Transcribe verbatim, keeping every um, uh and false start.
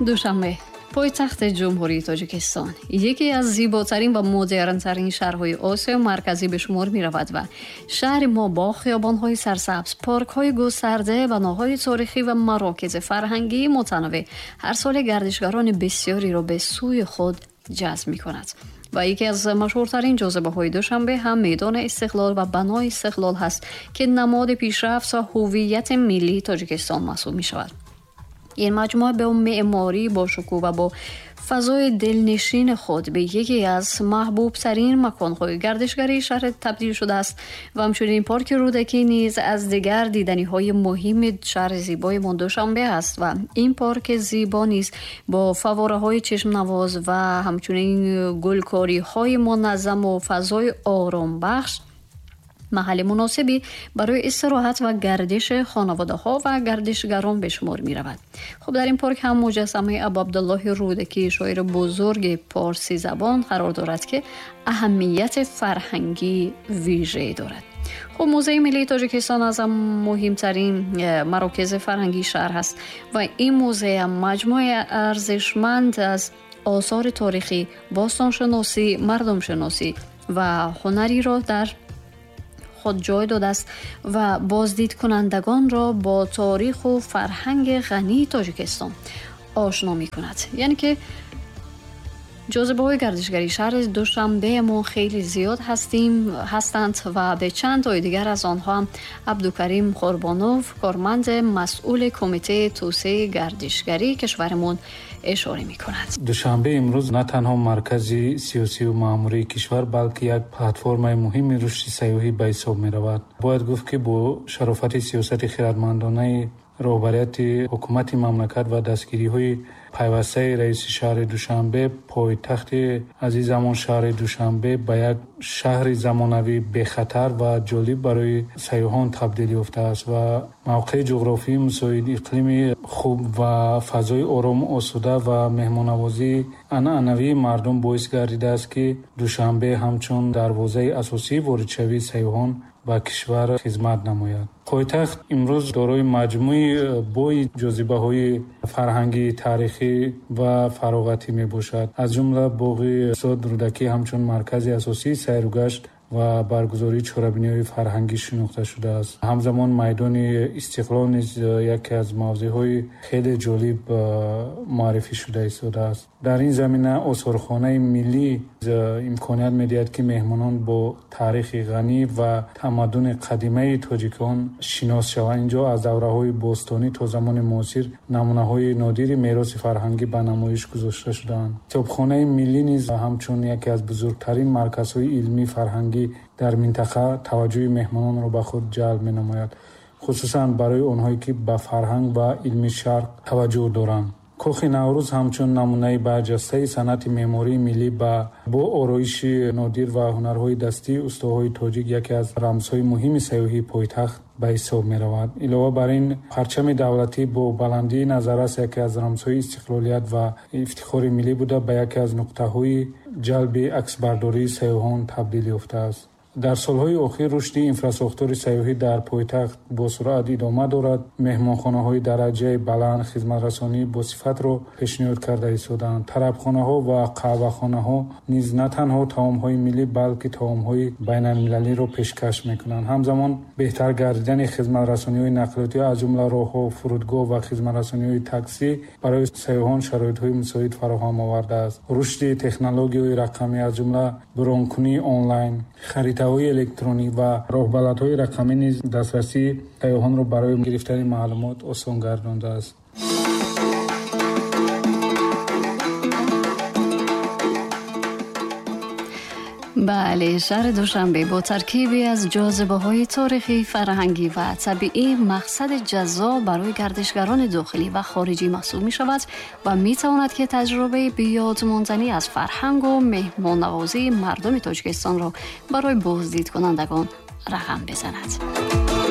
دوشنبه پایتخت جمهوری تاجیکستان یکی از زیباترین و مدرن‌ترین شهرهای آسیا مرکزی به شمار می‌رود و شهر ما با خیابان‌های سرسبز، پارک‌های گسترده، بناهای تاریخی و مراکز فرهنگی متنوع هر سال گردشگران بسیاری را به سوی خود جذب می‌کند. و یکی از مشهورترین جاذبه‌های دوشنبه هم میدان استقلال و بنای استقلال هست که نماد پیشرفت و هویت ملی تاجیکستان محسوب می‌شود. این مجموعه به معماری با شکوه و با فضای دلنشین خود به یکی از محبوب ترین مکان‌های گردشگری شهر تبدیل شده است و همچنین پارک رودکی نیز از دیگر دیدنی‌های مهم شهر زیبای ما دوشنبه است و این پارک زیبا نیز با فواره‌های چشم نواز و همچنین گلکاری‌های منظم و فضای آرام بخش محل مناسبی برای استراحت و گردش خانواده‌ها و گردشگران به شمار می‌رود. خب در این پارک هم مجسمه ابا عبدالله رودکی شاعر بزرگ پارسی زبان قرار دارد که اهمیت فرهنگی ویژه‌ای دارد. خب موزه ملی تاجیکستان از مهمترین مراکز فرهنگی شهر است و این موزه مجموعه ارزشمند از آثار تاریخی، باستانشناسی، مردم شناسی و هنری را در خود جای داده است و بازدید کنندگان را با تاریخ و فرهنگ غنی تاجیکستان آشنا می کند. یعنی که جاذبه های گردشگری شهر دوشنبه ما خیلی زیاد هستیم هستند و به چند تای دیگر از آنها هم عبدالکریم قربانوف کارمند مسئول کمیته توسعه گردشگری کشورمون اشاره می کند. دوشنبه امروز نه تنها مرکزی سیاسی و ماموری کشور بلکه یک پلتفرم مهم رشد سیاحی به حساب می رود. باید گفت که با شرافت سیاست خردمندانه رهبریت حکومت مملکت و دستگیری های پیوسته رئیس شهر دوشنبه، پایتخت عزیزمان شهر دوشنبه به یک شهر زمانوی به خطر و جالب برای سیاحان تبدیل یافته است و موقع جغرافی مساعد، اقلیم خوب و فضای آرام آسوده و مهمان‌نوازی عنعنوی مردم باعث گردیده است که دوشنبه همچون دروازه اساسی واردشوی سیاحان و کشور خدمت نماید. پایتخت امروز دارای مجموعه بوی جاذبه‌های فرهنگی، تاریخی و فراغتی می باشد. از جمله باغ استاد رودکی همچون مرکز اساسی سیر و گشت و برگزاری چهاربینی‌های فرهنگی شناخته شده است. همزمان میدان استقلال نیز یکی از موضوعهای خیلی جالب معرفی شده ایستاده است. در این زمینه آثارخانه ملی امکانیت می‌دهد که مهمانان با تاریخ غنی و تمدن قدیمی تاجیکان شناس شوند. اینجا از دوره‌های باستانی تا زمان معاصر نمونه‌های نادر میراث فرهنگی به نمایش گذاشته شده‌اند. کتابخانه ملی نیز همچون یکی از بزرگترین مرکزهای علمی فرهنگی در منطقه توجه مهمانان را به خود جلب می‌نماید، خصوصاً برای آنهایی که به فرهنگ و علم شرق توجه دارند. کاخ نوروز همچون نمونه برجسته صنعت معماری ملی با با آرایش نادر و هنرهای دستی استوهای تاجیک یکی از رمزهای مهم سیاحی پایتخت به حساب می رود. علاوه بر این پرچم دولتی با بلندی نظر است یکی از رمزهای استقلالیت و افتخار ملی بوده به یکی از نقطه‌های جلب عکسبرداری سیاحان تبدیل یافته است. در سالهای اخیر رشد اینفراستراکچور سیاحی در پایتخت با سرعت ادامه دارد. مهمانخانه‌های درجه بلند خدمت‌رسانی با صفت را پیشنهاد کرده ایستاده‌اند. طربخانه‌ها و قهوه‌خانه‌ها نیز نه تنها طعام‌های ملی بلکه طعام‌های بین‌المللی را پیشکش می‌کنند. همزمان بهتر گردیدن خدمت‌رسانی‌های نقلیاتی از جمله راه‌ها، فرودگاه و خدمت‌رسانی‌های تاکسی برای سیاحان شرایط‌های مساعد فراهم آورده است. رشد تکنولوژی‌های رقمی از جمله برون‌کنی آنلاین، خریدهای الکترونیک و راهبلدهای رقمی نیز دسترسی سیاحان را برای گرفتن معلومات آسان گردانده است. بله، شهر دوشنبه با ترکیبی از جاذبه‌های تاریخی، فرهنگی و طبیعی مقصد جذاب برای گردشگران داخلی و خارجی محسوب می شود و می تواند که تجربه بی‌یادماندنی از فرهنگ و مهمان‌نوازی مردم تاجیکستان را برای بازدید کنندگان رقم بزند.